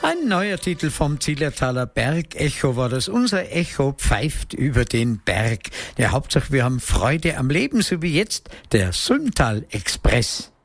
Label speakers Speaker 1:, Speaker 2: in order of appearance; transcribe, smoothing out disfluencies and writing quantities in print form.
Speaker 1: Ein neuer Titel vom Zillertaler Bergecho war das. Unser Echo pfeift über den Berg. Ja, Hauptsache wir haben Freude am Leben, so wie jetzt der Sulmtal Express.